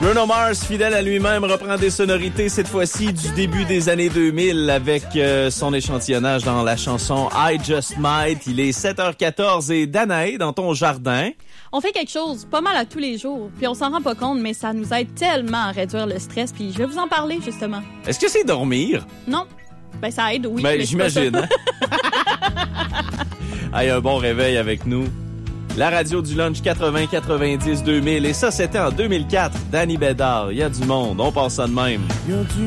Bruno Mars, fidèle à lui-même, reprend des sonorités, cette fois-ci du début des années 2000 avec son échantillonnage dans la chanson I Just Might. Il est 7h14 et Danae, dans ton jardin. On fait quelque chose pas mal à tous les jours, puis on s'en rend pas compte, mais ça nous aide tellement à réduire le stress, puis je vais vous en parler, justement. Est-ce que c'est dormir? Non. Ben, ça aide, oui. Ben, mais j'imagine. Hein? Hey, un bon réveil avec nous. La radio du lunch 80, 90, 2000. Et ça, c'était en 2004. Danny Bédard, il y a du monde. On passe ça de même.